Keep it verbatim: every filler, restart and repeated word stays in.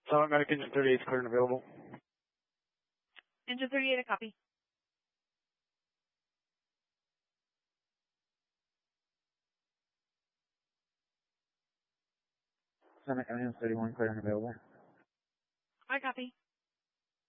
Solid Medic Engine thirty-eight is clear and available. Engine thirty-eight, a copy. Summit Engine thirty-one, clear and available. I copy.